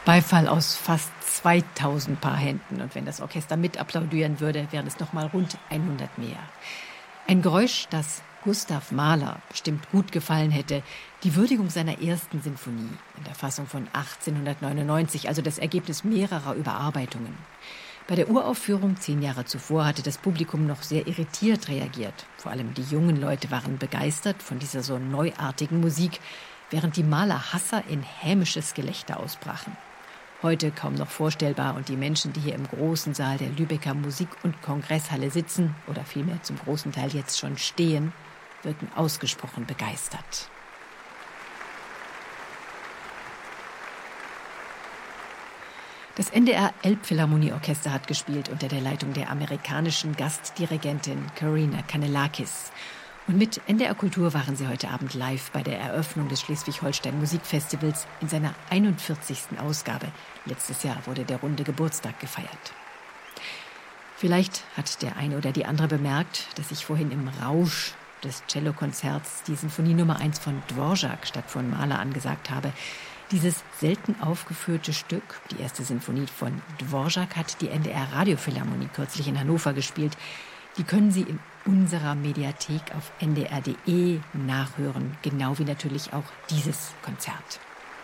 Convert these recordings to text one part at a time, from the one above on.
Beifall aus fast 2000 Paar Händen. Und wenn das Orchester mit applaudieren würde, wären es noch mal rund 100 mehr. Ein Geräusch, das Gustav Mahler bestimmt gut gefallen hätte. Die Würdigung seiner ersten Sinfonie in der Fassung von 1899, also das Ergebnis mehrerer Überarbeitungen. Bei der Uraufführung 10 Jahre zuvor hatte das Publikum noch sehr irritiert reagiert. Vor allem die jungen Leute waren begeistert von dieser so neuartigen Musik, während die Mahler-Hasser in hämisches Gelächter ausbrachen. Heute kaum noch vorstellbar und die Menschen, die hier im großen Saal der Lübecker Musik- und Kongresshalle sitzen, oder vielmehr zum großen Teil jetzt schon stehen, wirken ausgesprochen begeistert. Das NDR Elbphilharmonieorchester hat gespielt unter der Leitung der amerikanischen Gastdirigentin Corina Kanellakis. Und mit NDR Kultur waren sie heute Abend live bei der Eröffnung des Schleswig-Holstein Musikfestivals in seiner 41. Ausgabe. Letztes Jahr wurde der runde Geburtstag gefeiert. Vielleicht hat der eine oder die andere bemerkt, dass ich vorhin im Rausch des Cellokonzerts die Sinfonie Nummer 1 von Dvorak statt von Mahler angesagt habe. Dieses selten aufgeführte Stück, die erste Sinfonie von Dvorak, hat die NDR Radiophilharmonie kürzlich in Hannover gespielt. Die können Sie in unserer Mediathek auf ndr.de nachhören, genau wie natürlich auch dieses Konzert.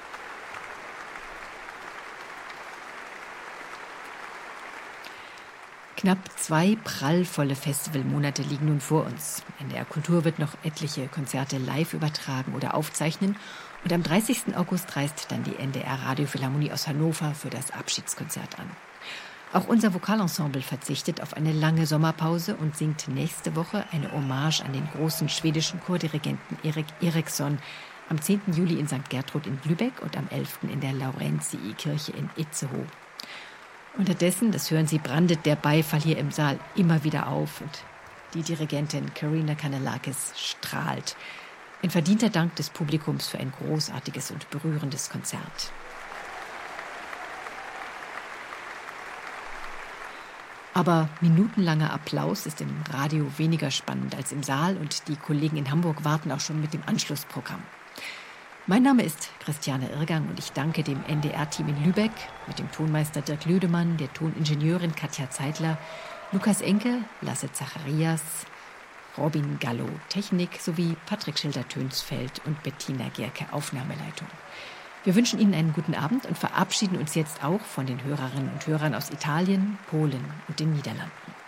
Knapp 2 prallvolle Festivalmonate liegen nun vor uns. NDR Kultur wird noch etliche Konzerte live übertragen oder aufzeichnen. Und am 30. August reist dann die NDR Radiophilharmonie aus Hannover für das Abschiedskonzert an. Auch unser Vokalensemble verzichtet auf eine lange Sommerpause und singt nächste Woche eine Hommage an den großen schwedischen Chordirigenten Erik Eriksson am 10. Juli in St. Gertrud in Lübeck und am 11. in der Laurentii-Kirche in Itzehoe. Unterdessen, das hören Sie, brandet der Beifall hier im Saal immer wieder auf und die Dirigentin Corina Kanellakis strahlt. Ein verdienter Dank des Publikums für ein großartiges und berührendes Konzert. Aber minutenlanger Applaus ist im Radio weniger spannend als im Saal und die Kollegen in Hamburg warten auch schon mit dem Anschlussprogramm. Mein Name ist Christiane Irrgang und ich danke dem NDR-Team in Lübeck mit dem Tonmeister Dirk Lüdemann, der Toningenieurin Katja Zeitler, Lukas Enke, Lasse Zacharias, Robin Gallo Technik sowie Patrick Schilder-Tönsfeld und Bettina Gerke Aufnahmeleitung. Wir wünschen Ihnen einen guten Abend und verabschieden uns jetzt auch von den Hörerinnen und Hörern aus Italien, Polen und den Niederlanden.